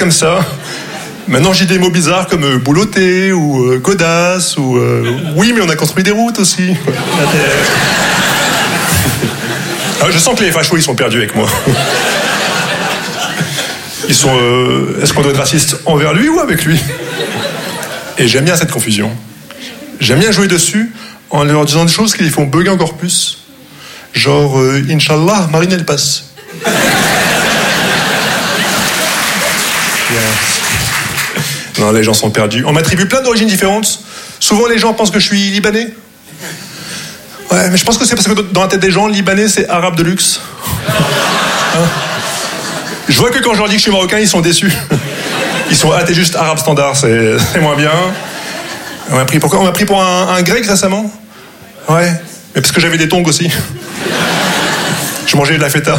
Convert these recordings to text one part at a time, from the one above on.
comme ça. Maintenant, j'ai des mots bizarres comme boulotter ou godasse ou oui, mais on a construit des routes aussi. Je sens que les fachos, ils sont perdus avec moi. Ils sont. Est-ce qu'on doit être raciste envers lui ou avec lui? Et j'aime bien cette confusion. J'aime bien jouer dessus en leur disant des choses qui les font bugger encore plus. Genre, Inch'Allah, Marine, elle passe. Non, les gens sont perdus. On m'attribue plein d'origines différentes. Souvent, les gens pensent que je suis libanais. Ouais, mais je pense que c'est parce que dans la tête des gens, libanais, c'est arabe de luxe. Hein? Je vois que quand je leur dis que je suis marocain, ils sont déçus. Ils sont, t'es juste arabe standard, c'est moins bien. On m'a pris pour un grec récemment. Ouais, mais parce que j'avais des tongs aussi. Je mangeais de la feta.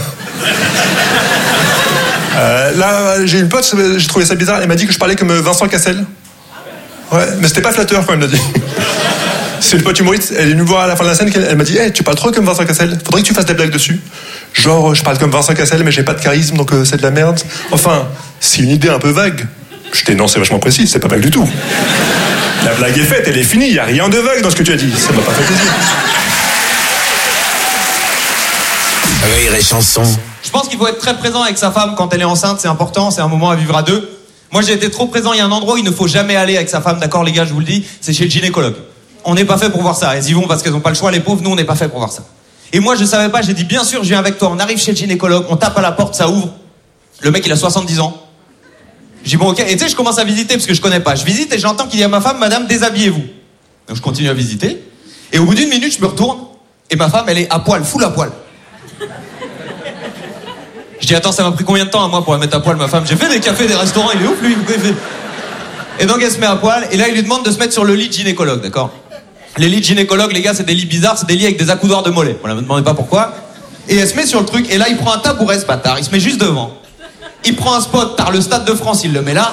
Là, j'ai une pote, j'ai trouvé ça bizarre, elle m'a dit que je parlais comme Vincent Cassel. Ouais, mais c'était pas flatteur quand elle me l'a dit. C'est une pote humoriste, elle est venue me voir à la fin de la scène, elle m'a dit hey, tu parles trop comme Vincent Cassel, faudrait que tu fasses des blagues dessus. Genre, je parle comme Vincent Cassel, mais j'ai pas de charisme, donc c'est de la merde. Enfin, c'est une idée un peu vague. J'étais non, c'est vachement précis, c'est pas vague du tout. La blague est faite, elle est finie, y a rien de vague dans ce que tu as dit, ça m'a pas fait plaisir. Rire et chanson. Je pense qu'il faut être très présent avec sa femme quand elle est enceinte, c'est important, c'est un moment à vivre à deux. Moi j'ai été trop présent, il y a un endroit où il ne faut jamais aller avec sa femme, d'accord les gars, je vous le dis, c'est chez le gynécologue. On n'est pas fait pour voir ça, elles y vont parce qu'elles n'ont pas le choix, les pauvres, nous on n'est pas fait pour voir ça. Et moi je savais pas, j'ai dit bien sûr je viens avec toi, on arrive chez le gynécologue, on tape à la porte, ça ouvre. Le mec il a 70 ans. Je dis bon ok, et tu sais je commence à visiter parce que je connais pas. Je visite et j'entends qu'il dit à ma femme, madame déshabillez-vous. Donc je continue à visiter, et au bout d'une minute je me retourne, et ma femme elle est à poil, full à poil. Je dis attends, ça m'a pris combien de temps à moi pour la mettre à poil ma femme? J'ai fait des cafés, des restaurants, il est ouf lui. Et donc elle se met à poil et là il lui demande de se mettre sur le lit de gynécologue, d'accord? Les lits de gynécologue, les gars, c'est des lits bizarres, c'est des lits avec des accoudoirs de mollets. Voilà, me demandez pas pourquoi. Et elle se met sur le truc et là il prend un tabouret ce bâtard, il se met juste devant. Il prend un spot par le Stade de France, il le met là.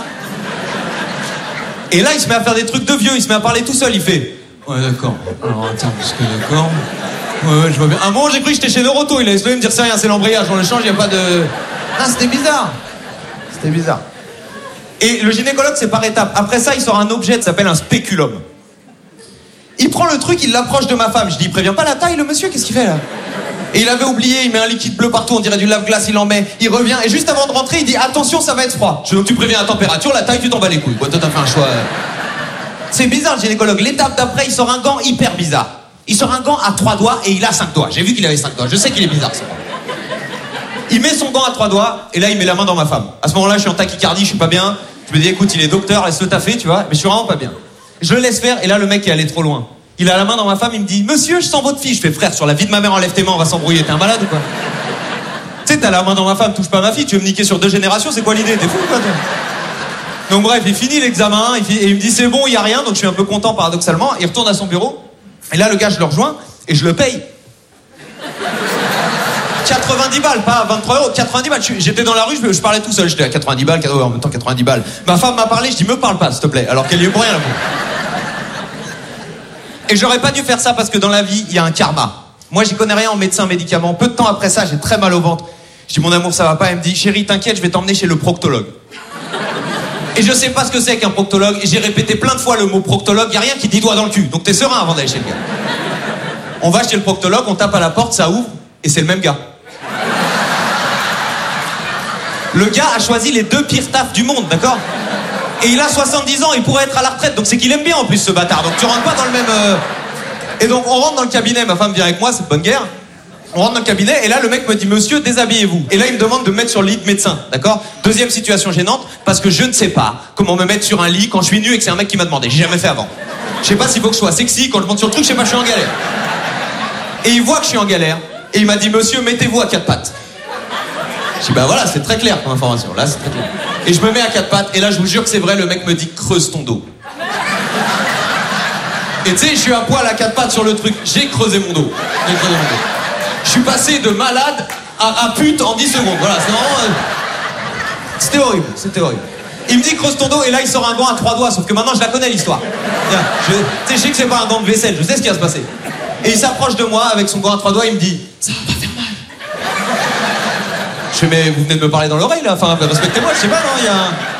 Et là il se met à faire des trucs de vieux, il se met à parler tout seul, il fait ouais d'accord. Alors attends, parce que d'accord. Ouais, je vois bien. Un moment, j'ai cru que j'étais chez Neuroto. Il a essayé de me dire c'est rien, c'est l'embrayage, on le change, il n'y a pas de. Ah, c'était bizarre. C'était bizarre. Et le gynécologue, c'est par étapes. Après ça, il sort un objet qui s'appelle un spéculum. Il prend le truc, il l'approche de ma femme. Je dis, il prévient pas la taille, le monsieur, qu'est-ce qu'il fait là? Et il avait oublié, il met un liquide bleu partout, on dirait du lave-glace, il en met. Il revient, et juste avant de rentrer, il dit, attention, ça va être froid. Je dis, donc tu préviens la température, la taille, tu t'en bats les couilles. Toi, t'as fait un choix. C'est bizarre, le gynécologue. L'étape d'après, il sort un gant hyper bizarre. Il sort un gant à 3 doigts et il a 5 doigts. J'ai vu qu'il avait 5 doigts. Je sais qu'il est bizarre, ça. Il met son gant à 3 doigts et là, il met la main dans ma femme. À ce moment-là, je suis en tachycardie, je suis pas bien. Je me dis, écoute, il est docteur, laisse-le taffer, tu vois. Mais je suis vraiment pas bien. Je le laisse faire et là, le mec est allé trop loin. Il a la main dans ma femme, il me dit, monsieur, je sens votre fille. Je fais, frère, sur la vie de ma mère, enlève tes mains, on va s'embrouiller. T'es un malade ou quoi? Tu sais, t'as la main dans ma femme, touche pas ma fille. Tu veux me niquer sur 2 générations, c'est quoi l'idée? T'es fou ou quoi, toi? Donc bref, il finit l'examen et il me dit, c'est bon, il y a rien. Donc je suis un peu content paradoxalement. Il retourne à son bureau. Et là, le gars, je le rejoins et je le paye. 90 balles, pas 23 euros, 90 balles. J'étais dans la rue, je parlais tout seul. J'étais à 90 balles, en même temps 90 balles. Ma femme m'a parlé, je dis, me parle pas, s'il te plaît. Alors qu'elle y est pour rien, là. Et j'aurais pas dû faire ça parce que dans la vie, il y a un karma. Moi, j'y connais rien en médecin, médicaments. Peu de temps après ça, j'ai très mal au ventre. Je dis, mon amour, ça va pas. Elle me dit, chérie, t'inquiète, je vais t'emmener chez le proctologue. Et je sais pas ce que c'est qu'un proctologue. Et j'ai répété plein de fois le mot proctologue. Y a rien qui dit doigt dans le cul. Donc t'es serein avant d'aller chez le gars. On va chez le proctologue, on tape à la porte, ça ouvre. Et c'est le même gars. Le gars a choisi les 2 pires tafs du monde, d'accord? Et il a 70 ans, il pourrait être à la retraite. Donc c'est qu'il aime bien en plus ce bâtard. Donc tu rentres pas dans le même... Et donc on rentre dans le cabinet, ma femme vient avec moi, c'est de bonne guerre. On rentre dans le cabinet et là le mec me dit, monsieur, déshabillez-vous. Et là il me demande de me mettre sur le lit de médecin, d'accord? Deuxième situation gênante, parce que je ne sais pas comment me mettre sur un lit quand je suis nu et que c'est un mec qui m'a demandé. J'ai jamais fait avant. Je sais pas s'il faut que je sois sexy, quand je monte sur le truc, je sais pas, je suis en galère. Et il voit que je suis en galère et il m'a dit, monsieur, mettez-vous à 4 pattes. Je dis, bah voilà, c'est très clair comme information, là c'est très clair. Et je me mets à 4 pattes et là je vous jure que c'est vrai, le mec me dit, creuse ton dos. Et tu sais, je suis à poil à 4 pattes sur le truc, j'ai creusé mon dos. Je suis passé de malade à pute en 10 secondes. Voilà, c'est vraiment... C'était horrible, c'était horrible. Il me dit creuse ton dos et là il sort un gant à 3 doigts, sauf que maintenant je la connais l'histoire. Tu sais, je sais que c'est pas un gant de vaisselle, je sais ce qui va se passer. Et il s'approche de moi avec son gant à 3 doigts, il me dit, ça va pas faire mal. Je fais, mais vous venez de me parler dans l'oreille là, enfin respectez-moi, je sais pas, non, il y a un...